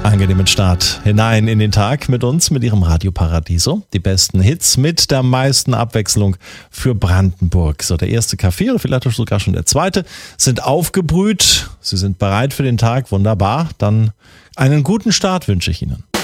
Angenehmen Start hinein in den Tag mit uns, mit Ihrem Radio Paradiso. Die besten Hits mit der meisten Abwechslung für Brandenburg. So, der erste Kaffee oder vielleicht sogar schon der zweite sind aufgebrüht. Sie sind bereit für den Tag. Wunderbar. Dann einen guten Start wünsche ich Ihnen.